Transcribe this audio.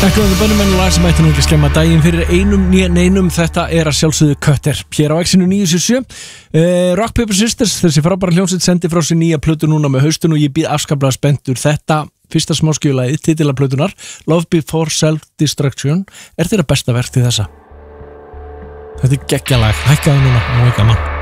Takk fyrir bönnum lag sem ætti nú ekki að skemma daginn fyrir einum neinum. Þetta er að sjálfsögðu Cutter hér á Exinu 977. Rock Paper Sisters, þessi frábæra hljómsveit, sendi frá sér nýja plötu núna með haustun og ég býð afskaplega spenntur. Þetta fyrsta smáskjulagið, titila plötunar Love Before Self-Destruction, er þeirra besta verk til þessa. Þetta er geggjalag, hækkaðu núna, nú er gaman.